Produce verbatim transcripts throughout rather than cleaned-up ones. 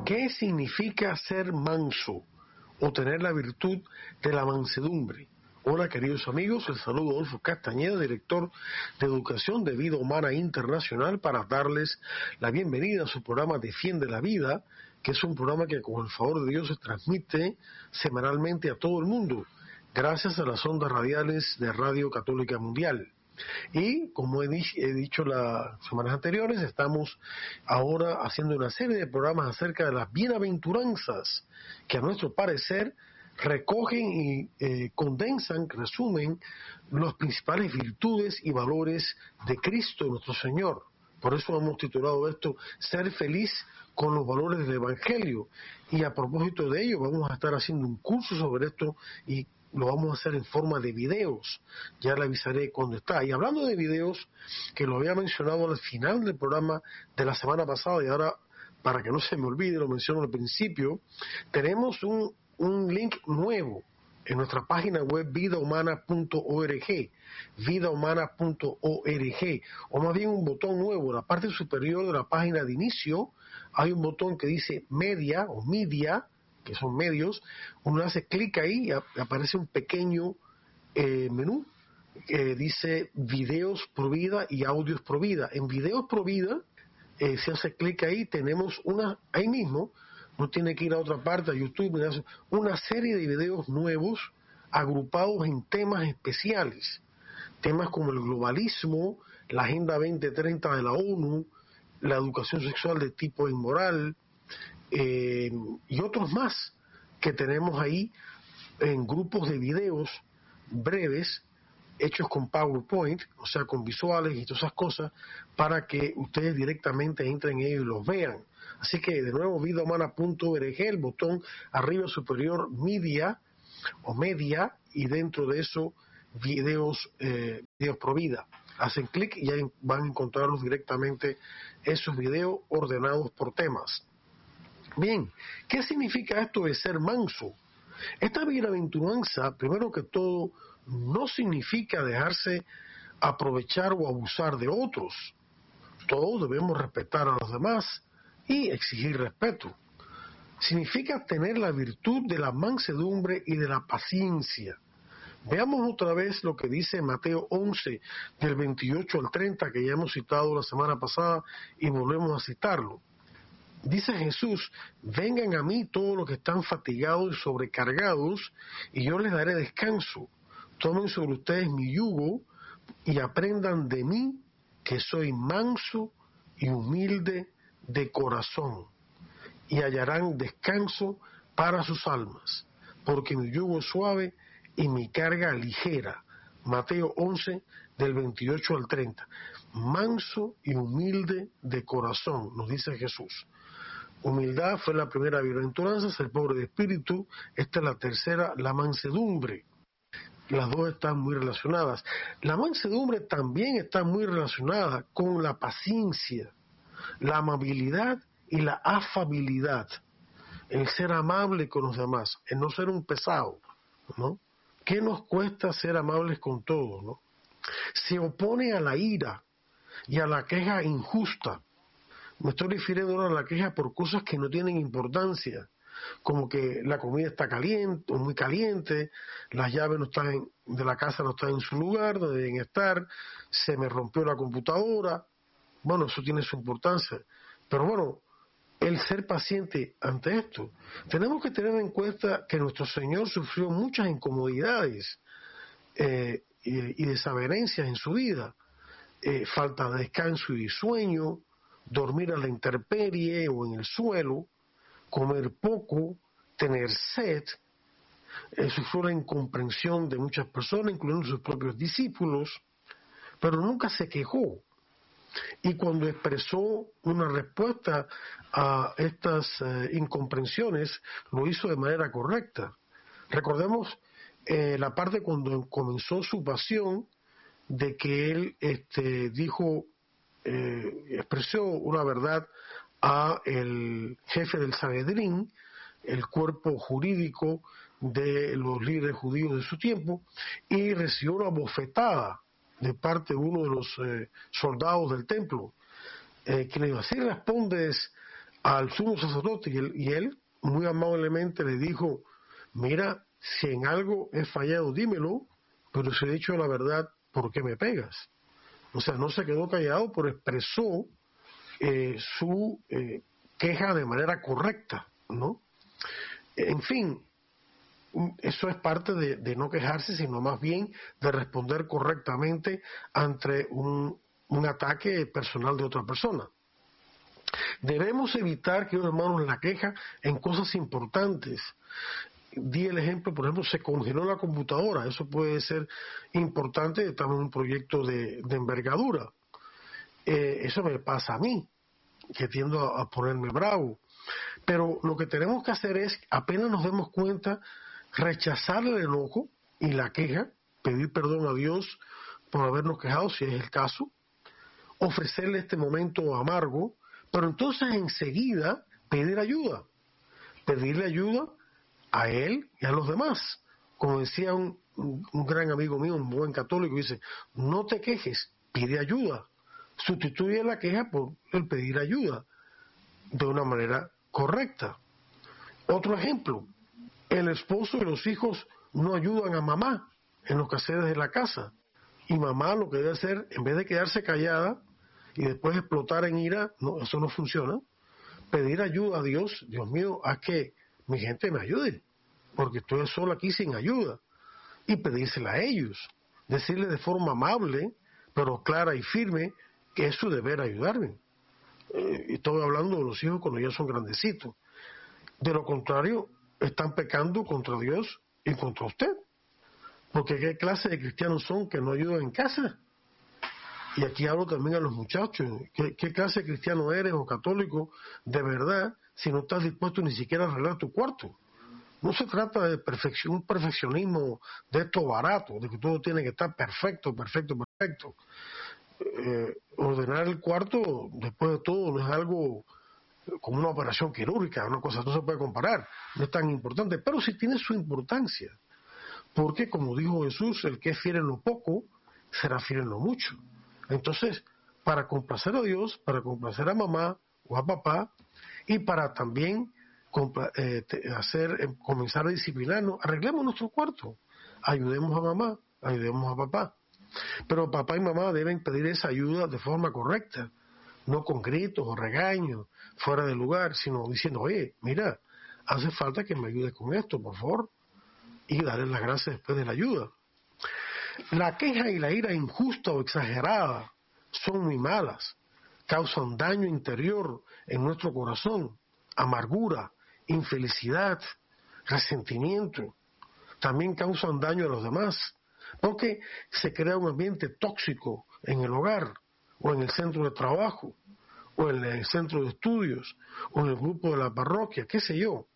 ¿Qué significa ser manso o tener la virtud de la mansedumbre? Hola queridos amigos, el saludo Adolfo Castañeda, director de Educación de Vida Humana Internacional, para darles la bienvenida a su programa Defiende la Vida, que es un programa que con el favor de Dios se transmite semanalmente a todo el mundo, gracias a las ondas radiales de Radio Católica Mundial. Y como he, di- he dicho las semanas anteriores, estamos ahora haciendo una serie de programas acerca de las bienaventuranzas que a nuestro parecer recogen y eh, condensan, resumen las principales virtudes y valores de Cristo nuestro Señor. Por eso hemos titulado esto Ser feliz con los valores del Evangelio, y a propósito de ello vamos a estar haciendo un curso sobre esto y lo vamos a hacer en forma de videos. Ya le avisaré cuando está. Y hablando de videos, que lo había mencionado al final del programa de la semana pasada, y ahora para que no se me olvide lo menciono al principio, tenemos un, un link nuevo en nuestra página web vida humana punto org, vida humana punto org, o más bien un botón nuevo. En la parte superior de la página de inicio hay un botón que dice media o media, que son medios. Uno hace clic ahí y aparece un pequeño eh, menú que dice videos pro vida y audios pro vida. En videos pro vida, eh, si hace clic ahí, tenemos una, ahí mismo, no tiene que ir a otra parte, a YouTube, una serie de videos nuevos agrupados en temas especiales. Temas como el globalismo, la Agenda veinte treinta de la ONU, la educación sexual de tipo inmoral, eh, y otros más que tenemos ahí en grupos de videos breves hechos con PowerPoint, o sea, con visuales y todas esas cosas, para que ustedes directamente entren en ellos y los vean. Así que, de nuevo, vida humana punto org, el botón arriba superior, media o media, y dentro de eso, videos, eh, videos pro vida. Hacen clic y ahí van a encontrarlos directamente esos videos ordenados por temas. Bien, ¿qué significa esto de ser manso? Esta bienaventuranza, primero que todo, no significa dejarse aprovechar o abusar de otros. Todos debemos respetar a los demás y exigir respeto. Significa tener la virtud de la mansedumbre y de la paciencia. Veamos otra vez lo que dice Mateo once, del veintiocho al treinta, que ya hemos citado la semana pasada y volvemos a citarlo. Dice Jesús: vengan a mí todos los que están fatigados y sobrecargados, y yo les daré descanso. Tomen sobre ustedes mi yugo y aprendan de mí, que soy manso y humilde de corazón, y hallarán descanso para sus almas, porque mi yugo es suave y mi carga ligera. Mateo once, del veintiocho al treinta. Manso y humilde de corazón, nos dice Jesús. Humildad fue la primera bienaventuranza, ser pobre de espíritu. Esta es la tercera, la mansedumbre. Las dos están muy relacionadas. La mansedumbre también está muy relacionada con la paciencia, la amabilidad y la afabilidad. El ser amable con los demás, el no ser un pesado, ¿no? ¿Qué nos cuesta ser amables con todos, no? Se opone a la ira y a la queja injusta. Me estoy refiriendo ahora a la queja por cosas que no tienen importancia, como que la comida está caliente o muy caliente, las llaves no están en, de la casa no están en su lugar donde deben estar, se me rompió la computadora. Bueno, eso tiene su importancia, pero bueno, el ser paciente ante esto. Tenemos que tener en cuenta que nuestro Señor sufrió muchas incomodidades eh, y, y desavenencias en su vida, eh, falta de descanso y sueño, dormir a la intemperie o en el suelo, comer poco, tener sed. Eso fue la incomprensión de muchas personas, incluyendo sus propios discípulos, pero nunca se quejó. Y cuando expresó una respuesta a estas eh, incomprensiones, lo hizo de manera correcta. Recordemos eh, la parte cuando comenzó su pasión, de que él este, dijo, eh, expresó una verdad a el jefe del Sanedrín, el cuerpo jurídico de los líderes judíos de su tiempo, y recibió una bofetada de parte de uno de los eh, soldados del templo, eh, que le dijo: si respondes al sumo sacerdote y él, y él muy amablemente le dijo, mira, si en algo he fallado, dímelo, pero si he dicho la verdad, ¿por qué me pegas? O sea, no se quedó callado, pero expresó eh, su eh, queja de manera correcta, ¿no? En fin, eso es parte de, de no quejarse, sino más bien de responder correctamente ante un, un ataque personal de otra persona. Debemos evitar, queridos hermanos, la queja en cosas importantes. Di el ejemplo, por ejemplo, se congeló la computadora, eso puede ser importante, estamos en un proyecto de, de envergadura. Eh, eso me pasa a mí, que tiendo a, a ponerme bravo. Pero lo que tenemos que hacer es, apenas nos demos cuenta, rechazar el enojo y la queja, pedir perdón a Dios por habernos quejado, si es el caso, ofrecerle este momento amargo, pero entonces enseguida pedir ayuda, pedirle ayuda a él y a los demás. Como decía un, un gran amigo mío, un buen católico, dice, no te quejes, pide ayuda. Sustituye la queja por el pedir ayuda de una manera correcta. Otro ejemplo, el esposo y los hijos no ayudan a mamá en los quehaceres de la casa. Y mamá lo que debe hacer, en vez de quedarse callada y después explotar en ira, no, eso no funciona. Pedir ayuda a Dios, Dios mío, haz que mi gente me ayude, porque estoy solo aquí sin ayuda. Y pedírsela a ellos, decirle de forma amable, pero clara y firme, que es su deber ayudarme. Eh, estoy hablando de los hijos cuando ya son grandecitos. De lo contrario, están pecando contra Dios y contra usted. Porque ¿qué clase de cristianos son que no ayudan en casa? Y aquí hablo también a los muchachos. ¿Qué, qué clase de cristiano eres o católico de verdad si no estás dispuesto ni siquiera a arreglar tu cuarto? No se trata de perfección, un perfeccionismo de esto barato, de que todo tiene que estar perfecto, perfecto, perfecto. Eh, ordenar el cuarto, después de todo, no es algo como una operación quirúrgica, una cosa no se puede comparar, no es tan importante, pero sí tiene su importancia, porque como dijo Jesús, el que es fiel en lo poco, será fiel en lo mucho. Entonces, para complacer a Dios, para complacer a mamá o a papá, y para también eh, hacer, eh, comenzar a disciplinarnos, arreglemos nuestro cuarto, ayudemos a mamá, ayudemos a papá. Pero papá y mamá deben pedir esa ayuda de forma correcta, no con gritos o regaños fuera de lugar, sino diciendo, oye, mira, hace falta que me ayudes con esto, por favor, y darle las gracias después de la ayuda. La queja y la ira injusta o exagerada son muy malas, causan daño interior en nuestro corazón, amargura, infelicidad, resentimiento, también causan daño a los demás, porque se crea un ambiente tóxico en el hogar, o en el centro de trabajo, o en el centro de estudios, o en el grupo de la parroquia, qué sé yo.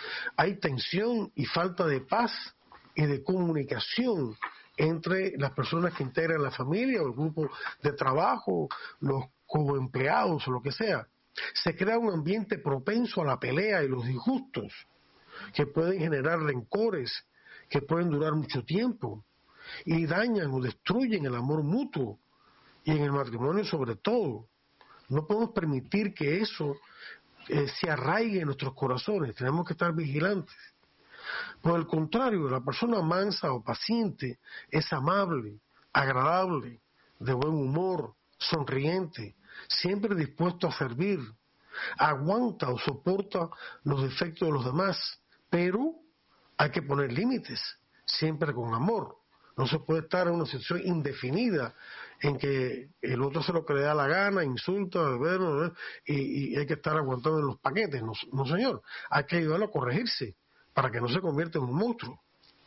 Hay tensión y falta de paz y de comunicación entre las personas que integran la familia o el grupo de trabajo, los coempleados o lo que sea. Se crea un ambiente propenso a la pelea y los disgustos, que pueden generar rencores, que pueden durar mucho tiempo, y dañan o destruyen el amor mutuo, y en el matrimonio sobre todo. No podemos permitir que eso eh, se arraigue en nuestros corazones, tenemos que estar vigilantes. Por el contrario, la persona mansa o paciente es amable, agradable, de buen humor, sonriente, siempre dispuesto a servir, aguanta o soporta los defectos de los demás, pero hay que poner límites, siempre con amor. No se puede estar en una situación indefinida en que el otro hace lo que le da la gana, insulta, beber, y, y hay que estar aguantando en los paquetes. No, no, señor. Hay que ayudarlo a corregirse para que no se convierta en un monstruo.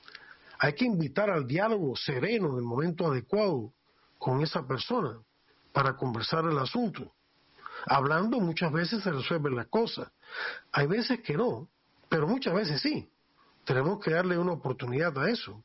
Hay que invitar al diálogo sereno en el momento adecuado con esa persona para conversar el asunto. Hablando muchas veces se resuelven las cosas. Hay veces que no, pero muchas veces sí. Tenemos que darle una oportunidad a eso.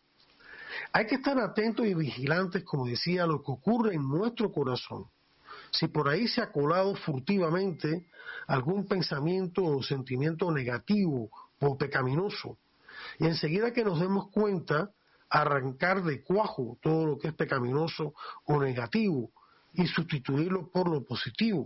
Hay que estar atentos y vigilantes, como decía, a lo que ocurre en nuestro corazón. Si por ahí se ha colado furtivamente algún pensamiento o sentimiento negativo o pecaminoso, y enseguida que nos demos cuenta, arrancar de cuajo todo lo que es pecaminoso o negativo y sustituirlo por lo positivo.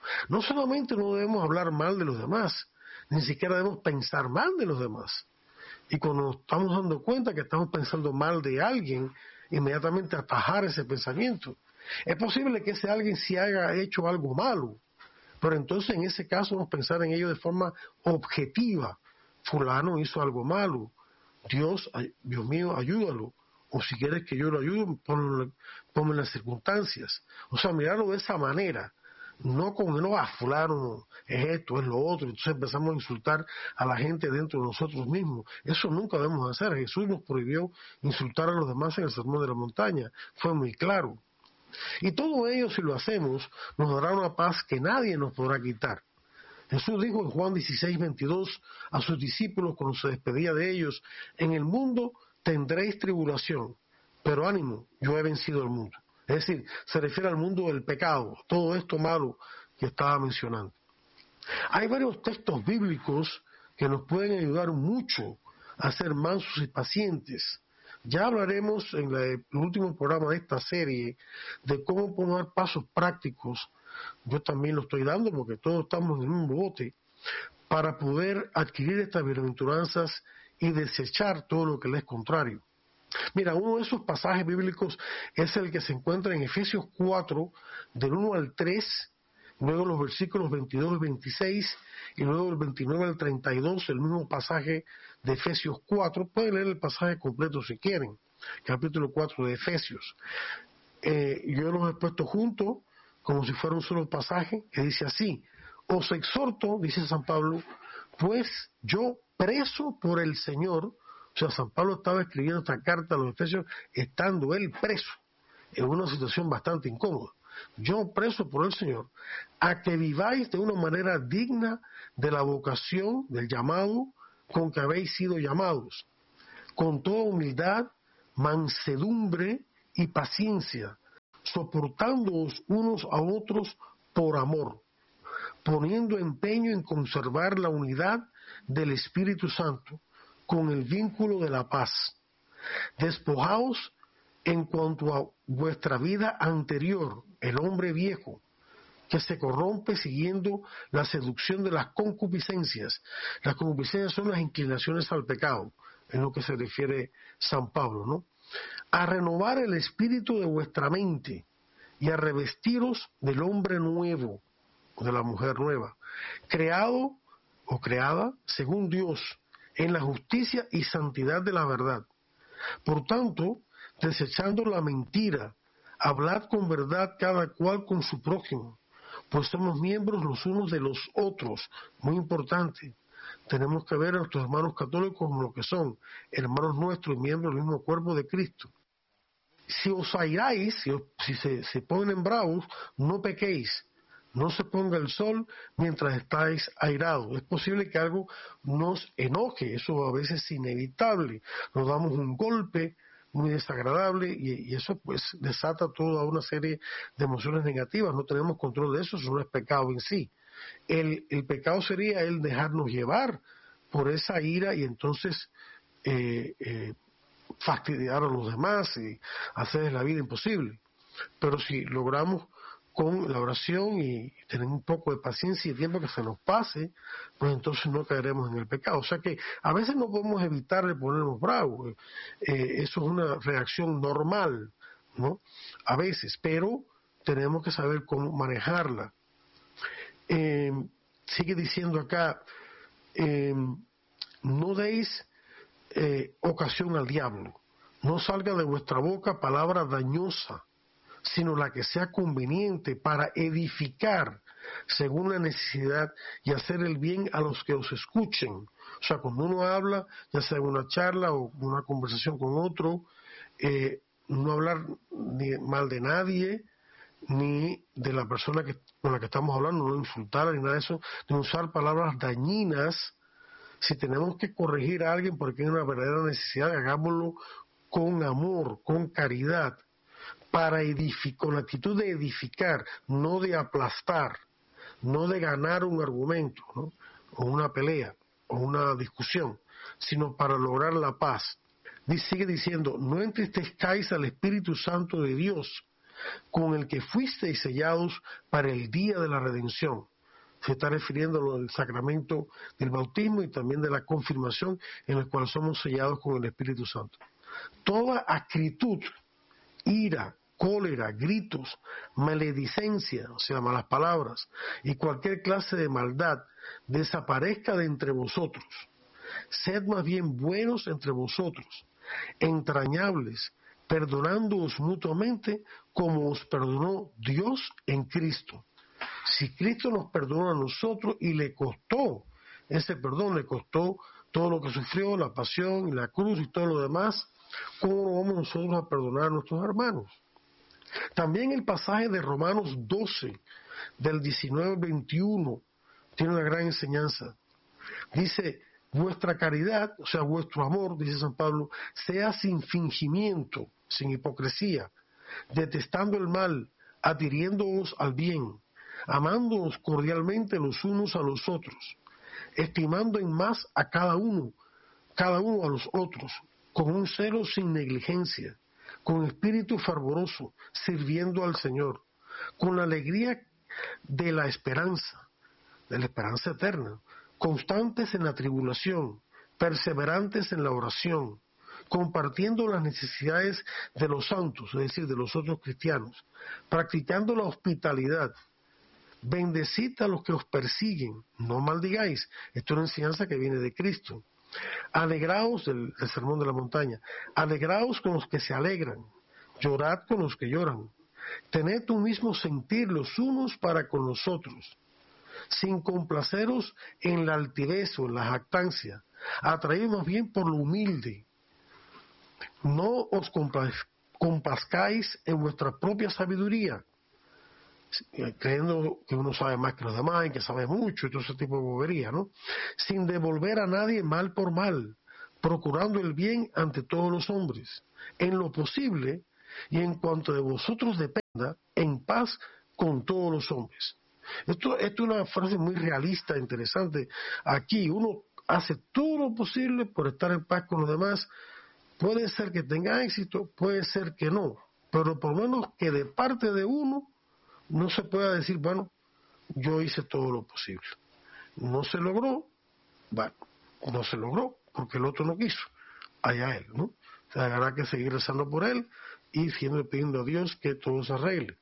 No solamente no debemos hablar mal de los demás, ni siquiera debemos pensar mal de los demás. Y cuando nos estamos dando cuenta que estamos pensando mal de alguien, inmediatamente atajar ese pensamiento. Es posible que ese alguien sí haya hecho algo malo, pero entonces en ese caso vamos a pensar en ello de forma objetiva. Fulano hizo algo malo. Dios, Dios mío, ayúdalo. O si quieres que yo lo ayude, ponme, ponme en las circunstancias. O sea, mirarlo de esa manera. No como no, a fulano es esto, es lo otro. Entonces empezamos a insultar a la gente dentro de nosotros mismos. Eso nunca debemos hacer. Jesús nos prohibió insultar a los demás en el Sermón de la Montaña. Fue muy claro. Y todo ello, si lo hacemos, nos dará una paz que nadie nos podrá quitar. Jesús dijo en Juan dieciséis, veintidós a sus discípulos cuando se despedía de ellos: en el mundo tendréis tribulación, pero ánimo, yo he vencido el mundo. Es decir, se refiere al mundo del pecado, todo esto malo que estaba mencionando. Hay varios textos bíblicos que nos pueden ayudar mucho a ser mansos y pacientes. Ya hablaremos en la, el último programa de esta serie de cómo poner pasos prácticos. Yo también lo estoy dando porque todos estamos en el mismo bote para poder adquirir estas bienaventuranzas y desechar todo lo que le es contrario. Mira, uno de esos pasajes bíblicos es el que se encuentra en Efesios cuatro, del uno al tres, luego los versículos veintidós y veintiséis, y luego del veintinueve al treinta y dos, el mismo pasaje de Efesios cuatro. Pueden leer el pasaje completo si quieren, capítulo cuatro de Efesios. Eh, yo los he puesto juntos como si fuera un solo pasaje que dice así: os exhorto, dice San Pablo, pues yo preso por el Señor. O sea, San Pablo estaba escribiendo esta carta a los Efesios estando él preso, en una situación bastante incómoda. Yo preso por el Señor, a que viváis de una manera digna de la vocación, del llamado con que habéis sido llamados, con toda humildad, mansedumbre y paciencia, soportándoos unos a otros por amor, poniendo empeño en conservar la unidad del Espíritu Santo, con el vínculo de la paz. Despojaos en cuanto a vuestra vida anterior, el hombre viejo, que se corrompe siguiendo la seducción de las concupiscencias. Las concupiscencias son las inclinaciones al pecado, en lo que se refiere San Pablo, ¿no? A renovar el espíritu de vuestra mente y a revestiros del hombre nuevo, de la mujer nueva, creado o creada según Dios, en la justicia y santidad de la verdad. Por tanto, desechando la mentira, hablad con verdad cada cual con su prójimo, pues somos miembros los unos de los otros. Muy importante, tenemos que ver a nuestros hermanos católicos como lo que son, hermanos nuestros y miembros del mismo cuerpo de Cristo. Si os airáis, si, os, si se, se ponen bravos, no pequéis. No se ponga el sol mientras estáis airados. Es posible que algo nos enoje, eso a veces es inevitable. Nos damos un golpe muy desagradable y, y eso pues desata toda una serie de emociones negativas. No tenemos control de eso, eso no es pecado en sí. El, el pecado sería el dejarnos llevar por esa ira y entonces eh, eh, fastidiar a los demás y hacerles la vida imposible. Pero si logramos con la oración y tener un poco de paciencia y tiempo que se nos pase, pues entonces no caeremos en el pecado. O sea que a veces no podemos evitar de ponernos bravos, eh, eso es una reacción normal, ¿no? A veces, pero tenemos que saber cómo manejarla. Eh, sigue diciendo acá, eh, no deis eh, ocasión al diablo, no salga de vuestra boca palabra dañosa, sino la que sea conveniente para edificar según la necesidad y hacer el bien a los que os escuchen. O sea, cuando uno habla, ya sea en una charla o una conversación con otro, eh, no hablar ni mal de nadie, ni de la persona que, con la que estamos hablando, no insultar ni nada de eso, ni usar palabras dañinas. Si tenemos que corregir a alguien porque hay una verdadera necesidad, hagámoslo con amor, con caridad, para edificar, con la actitud de edificar, no de aplastar, no de ganar un argumento, ¿no? O una pelea, o una discusión, sino para lograr la paz. Sigue diciendo, no entristezcáis al Espíritu Santo de Dios, con el que fuisteis sellados para el día de la redención. Se está refiriendo al sacramento del bautismo y también de la confirmación, en el cual somos sellados con el Espíritu Santo. Toda acritud, ira, cólera, gritos, maledicencia, o sea, malas palabras, y cualquier clase de maldad desaparezca de entre vosotros. Sed más bien buenos entre vosotros, entrañables, perdonándoos mutuamente como os perdonó Dios en Cristo. Si Cristo nos perdonó a nosotros y le costó, ese perdón le costó todo lo que sufrió, la pasión y la cruz y todo lo demás, ¿cómo no vamos nosotros a perdonar a nuestros hermanos? También el pasaje de Romanos doce, del diecinueve al veintiuno, tiene una gran enseñanza. Dice, vuestra caridad, o sea, vuestro amor, dice San Pablo, sea sin fingimiento, sin hipocresía, detestando el mal, adhiriéndoos al bien, amándoos cordialmente los unos a los otros, estimando en más a cada uno, cada uno a los otros, con un celo sin negligencia, con espíritu fervoroso, sirviendo al Señor, con la alegría de la esperanza, de la esperanza eterna, constantes en la tribulación, perseverantes en la oración, compartiendo las necesidades de los santos, es decir, de los otros cristianos, practicando la hospitalidad. Bendecid a los que os persiguen, no maldigáis. Esto es una enseñanza que viene de Cristo. Alegraos, del, del sermón de la montaña, alegraos con los que se alegran, llorad con los que lloran. Tened un mismo sentir los unos para con los otros, sin complaceros en la altivez o en la jactancia, atraídos más bien por lo humilde. No os compazcáis en vuestra propia sabiduría, creyendo que uno sabe más que los demás y que sabe mucho y todo ese tipo de bobería, ¿no? Sin devolver a nadie mal por mal, procurando el bien ante todos los hombres, en lo posible y en cuanto de vosotros dependa, en paz con todos los hombres. Esto, esto es una frase muy realista, interesante. Aquí uno hace todo lo posible por estar en paz con los demás. Puede ser que tenga éxito, puede ser que no, pero por lo menos que de parte de uno no se pueda decir, bueno, yo hice todo lo posible. No se logró, bueno, no se logró, porque el otro no quiso. Allá él, ¿no? O sea, habrá que seguir rezando por él y siempre pidiendo a Dios que todo se arregle.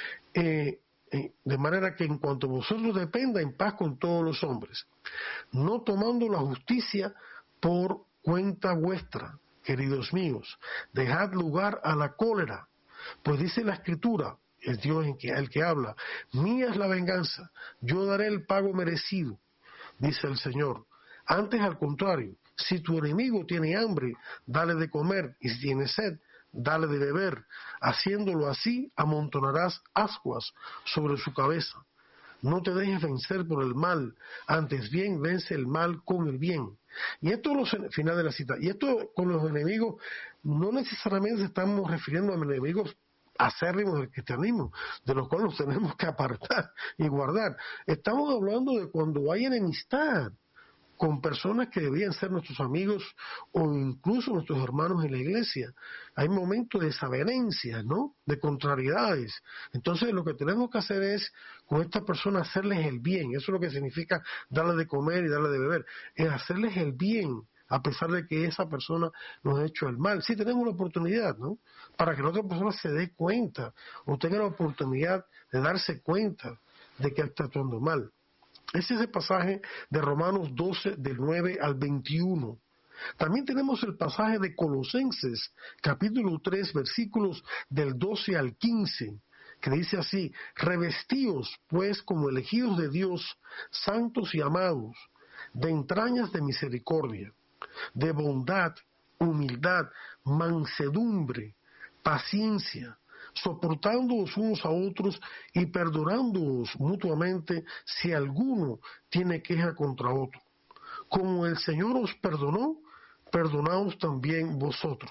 Eh, eh, de manera que en cuanto vosotros dependa, en paz con todos los hombres, no tomando la justicia por cuenta vuestra, queridos míos, dejad lugar a la cólera, pues dice la Escritura, es Dios el que, el que habla, mía es la venganza, yo daré el pago merecido, dice el Señor. Antes, al contrario, si tu enemigo tiene hambre, dale de comer, y si tiene sed, dale de beber. Haciéndolo así, amontonarás ascuas sobre su cabeza. No te dejes vencer por el mal, antes bien vence el mal con el bien. Y esto es el final de la cita. Y esto con los enemigos, no necesariamente estamos refiriendo a enemigos acérrimos del cristianismo, de los cuales nos tenemos que apartar y guardar. Estamos hablando de cuando hay enemistad con personas que debían ser nuestros amigos o incluso nuestros hermanos en la iglesia. Hay momentos de desavenencias, ¿no? De contrariedades. Entonces lo que tenemos que hacer es con estas personas hacerles el bien. Eso es lo que significa darle de comer y darle de beber. Es hacerles el bien a pesar de que esa persona nos ha hecho el mal. Sí tenemos la oportunidad, ¿no? Para que la otra persona se dé cuenta o tenga la oportunidad de darse cuenta de que está actuando mal. Ese es el pasaje de Romanos doce, del nueve al veintiuno. También tenemos el pasaje de Colosenses, capítulo tres, versículos del doce al quince, que dice así: revestíos, pues, como elegidos de Dios, santos y amados, de entrañas de misericordia, de bondad, humildad, mansedumbre, paciencia, soportándoos unos a otros y perdonándoos mutuamente si alguno tiene queja contra otro. Como el Señor os perdonó, perdonaos también vosotros.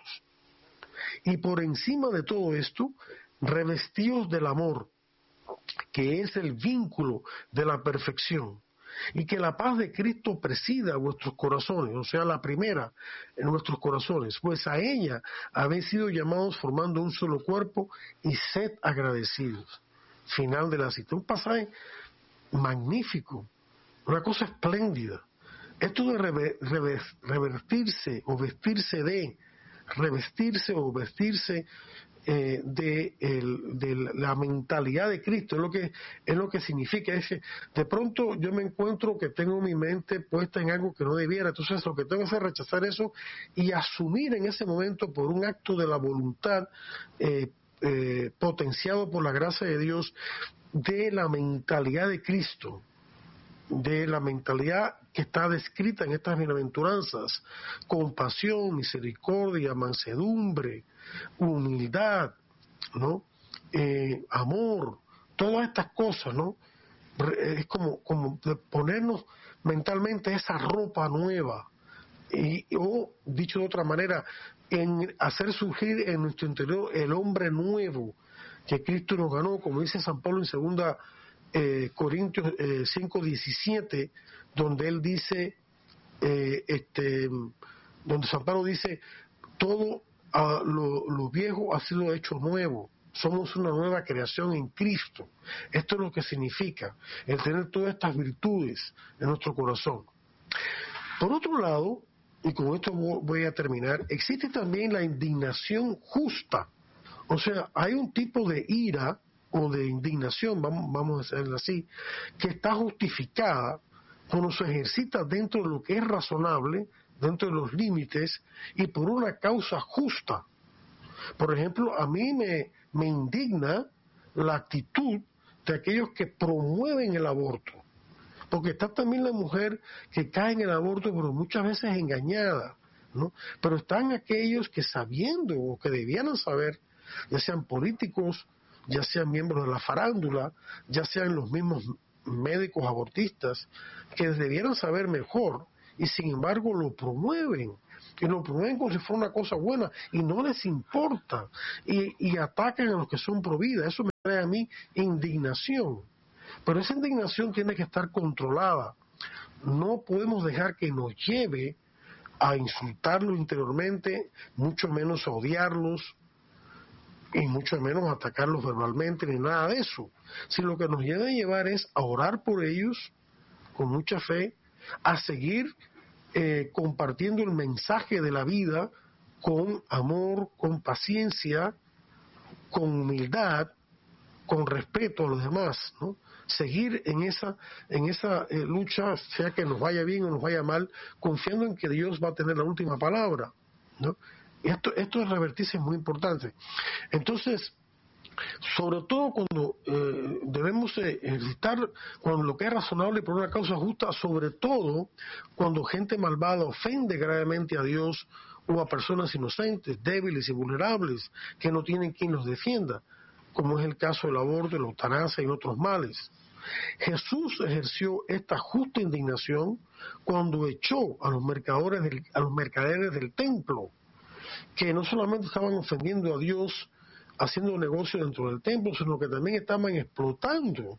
Y por encima de todo esto, revestíos del amor, que es el vínculo de la perfección, y que la paz de Cristo presida vuestros corazones, o sea, la primera en nuestros corazones, pues a ella habéis sido llamados formando un solo cuerpo y sed agradecidos. Final de la cita. Un pasaje magnífico, una cosa espléndida. Esto de rever, rever, revertirse o vestirse de, revestirse o vestirse eh, de, el, de la mentalidad de Cristo, es lo que es lo que significa. Es que de pronto yo me encuentro que tengo mi mente puesta en algo que no debiera, entonces lo que tengo que hacer es rechazar eso y asumir en ese momento por un acto de la voluntad eh, eh, potenciado por la gracia de Dios, de la mentalidad de Cristo, de la mentalidad que está descrita en estas bienaventuranzas: compasión, misericordia, mansedumbre, humildad, ¿no? Eh, amor, todas estas cosas, ¿no? Es como, como ponernos mentalmente esa ropa nueva, y, o dicho de otra manera, en hacer surgir en nuestro interior el hombre nuevo que Cristo nos ganó, como dice San Pablo en segunda Eh, Corintios eh, cinco diecisiete, donde él dice, eh, este, donde San Pablo dice, todo uh, lo, lo viejo ha sido hecho nuevo, somos una nueva creación en Cristo. Esto es lo que significa el tener todas estas virtudes en nuestro corazón. Por otro lado, y con esto voy a terminar, existe también la indignación justa. O sea, hay un tipo de ira o de indignación, vamos, vamos a decirlo así, que está justificada cuando se ejercita dentro de lo que es razonable, dentro de los límites y por una causa justa. Por ejemplo, a mí me, me indigna la actitud de aquellos que promueven el aborto, porque está también la mujer que cae en el aborto, pero muchas veces engañada, ¿no? Pero están aquellos que, sabiendo o que debieran saber, ya sean políticos, ya sean miembros de la farándula, ya sean los mismos médicos abortistas, que debieran saber mejor y sin embargo lo promueven, y lo promueven como si fuera una cosa buena y no les importa, y, y atacan a los que son pro vida. Eso me trae a mí indignación, pero esa indignación tiene que estar controlada. No podemos dejar que nos lleve a insultarlos interiormente, mucho menos a odiarlos, y mucho menos atacarlos verbalmente ni nada de eso. Si lo que nos debe llevar es a orar por ellos con mucha fe, a seguir eh, compartiendo el mensaje de la vida con amor, con paciencia, con humildad, con respeto a los demás, ¿no? Seguir en esa en esa eh, lucha, sea que nos vaya bien o nos vaya mal, confiando en que Dios va a tener la última palabra, ¿no? Esto, esto de revertirse es muy importante. Entonces, sobre todo cuando eh, debemos eh, ejercitar cuando lo que es razonable por una causa justa, sobre todo cuando gente malvada ofende gravemente a Dios o a personas inocentes, débiles y vulnerables, que no tienen quien los defienda, como es el caso del aborto, la eutanasia y otros males. Jesús ejerció esta justa indignación cuando echó a los mercaderes del, a los mercaderes del templo, que no solamente estaban ofendiendo a Dios haciendo negocio dentro del templo, sino que también estaban explotando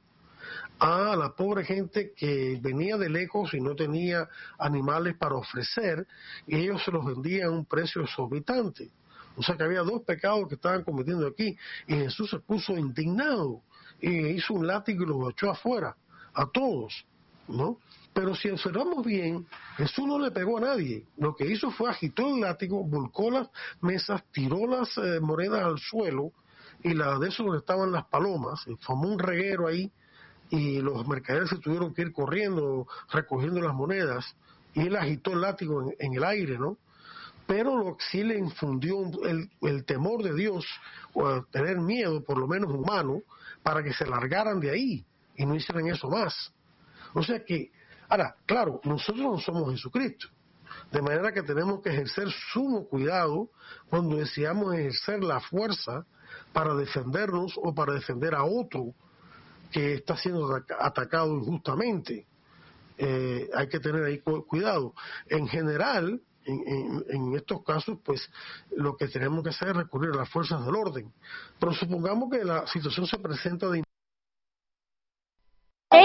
a la pobre gente que venía de lejos y no tenía animales para ofrecer, y ellos se los vendían a un precio exorbitante. O sea que había dos pecados que estaban cometiendo aquí, y Jesús se puso indignado y hizo un látigo y los echó afuera a todos, ¿no? Pero si observamos bien, Jesús no le pegó a nadie. Lo que hizo fue agitó el látigo, volcó las mesas, tiró las eh, monedas al suelo, y la de eso donde estaban las palomas, y formó un reguero ahí, y los mercaderes se tuvieron que ir corriendo, recogiendo las monedas, y él agitó el látigo en, en el aire, ¿no? Pero lo que sí le infundió el, el temor de Dios, o tener miedo, por lo menos humano, para que se largaran de ahí y no hicieran eso más. O sea que, ahora, claro, nosotros no somos Jesucristo, de manera que tenemos que ejercer sumo cuidado cuando deseamos ejercer la fuerza para defendernos o para defender a otro que está siendo atacado injustamente. Eh, hay que tener ahí cuidado. En general, en, en, en estos casos, pues lo que tenemos que hacer es recurrir a las fuerzas del orden. Pero supongamos que la situación se presenta de... Hey,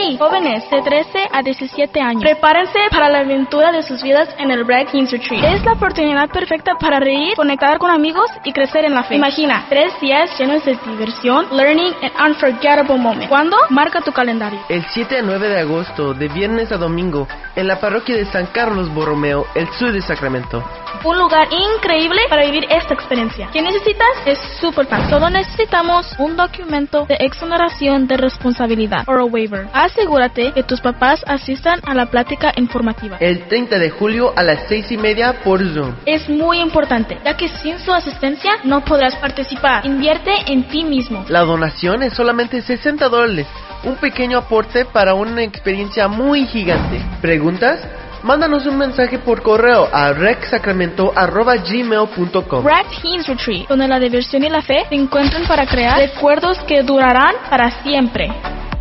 Hey, jóvenes de trece a diecisiete años, prepárense para la aventura de sus vidas en el Red Teens Retreat. Es la oportunidad perfecta para reír, conectar con amigos y crecer en la fe. Imagina, tres días llenos de diversión, learning and unforgettable moments. ¿Cuándo? Marca tu calendario. El siete a nueve de agosto, de viernes a domingo, en la parroquia de San Carlos Borromeo, el sur de Sacramento. Un lugar increíble para vivir esta experiencia. ¿Qué necesitas? Es súper fácil. Solo necesitamos un documento de exoneración de responsabilidad, o a waiver. Asegúrate que tus papás asistan a la plática informativa. El treinta de julio a las seis y media por Zoom. Es muy importante, ya que sin su asistencia no podrás participar. Invierte en ti mismo. La donación es solamente sesenta dólares. Un pequeño aporte para una experiencia muy gigante. ¿Preguntas? Mándanos un mensaje por correo a recsacramento arroba gmail punto com. Red Teens Retreat, donde la diversión y la fe se encuentran para crear recuerdos que durarán para siempre.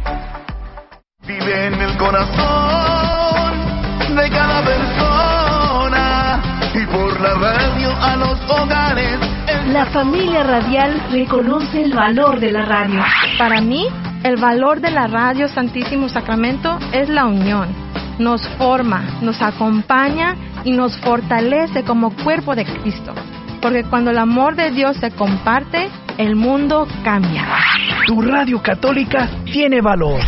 Vive en el corazón de cada persona y por la radio a los hogares. La familia radial reconoce el valor de la radio. Para mí, el valor de la radio Santísimo Sacramento es la unión. Nos forma, nos acompaña y nos fortalece como cuerpo de Cristo. Porque cuando el amor de Dios se comparte, el mundo cambia. Tu radio católica tiene valor.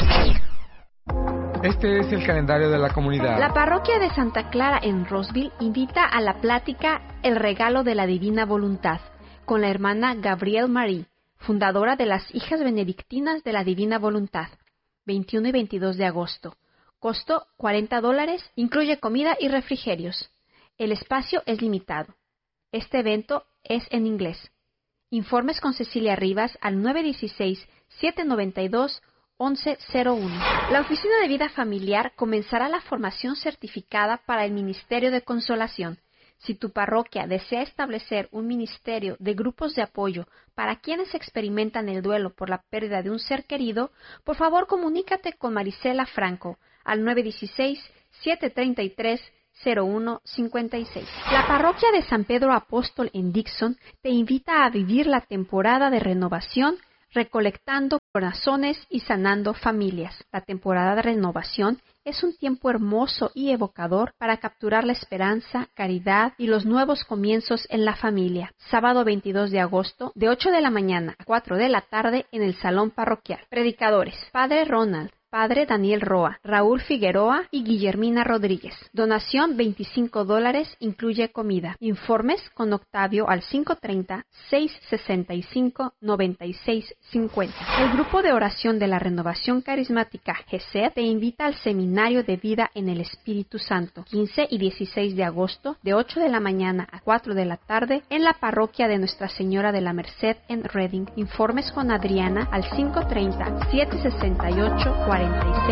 Este es el calendario de la comunidad. La parroquia de Santa Clara en Roseville invita a la plática El regalo de la divina voluntad con la hermana Gabrielle Marie, fundadora de las Hijas Benedictinas de la Divina Voluntad, veintiuno y veintidós de agosto. Costo cuarenta dólares, incluye comida y refrigerios. El espacio es limitado. Este evento es en inglés. Informes con Cecilia Rivas al nueve uno seis, siete nueve dos, once cero uno. La Oficina de Vida Familiar comenzará la formación certificada para el Ministerio de Consolación. Si tu parroquia desea establecer un ministerio de grupos de apoyo para quienes experimentan el duelo por la pérdida de un ser querido, por favor comunícate con Marisela Franco al nueve uno seis, siete tres tres, cero uno cinco seis. La parroquia de San Pedro Apóstol en Dixon te invita a vivir la temporada de renovación recolectando corazones y sanando familias. La temporada de renovación es un tiempo hermoso y evocador para capturar la esperanza, caridad y los nuevos comienzos en la familia. Sábado veintidós de agosto, de ocho de la mañana a cuatro de la tarde en el salón parroquial. Predicadores: Padre Ronald, Padre Daniel Roa, Raúl Figueroa y Guillermina Rodríguez. Donación veinticinco dólares, incluye comida. Informes con Octavio al cinco tres cero, seis seis cinco, nueve seis cinco cero. El Grupo de Oración de la Renovación Carismática G E S E D te invita al Seminario de Vida en el Espíritu Santo, quince y dieciséis de agosto, de ocho de la mañana a cuatro de la tarde, en la parroquia de Nuestra Señora de la Merced en Redding. Informes con Adriana al cinco tres cero, siete seis ocho, cuatro seis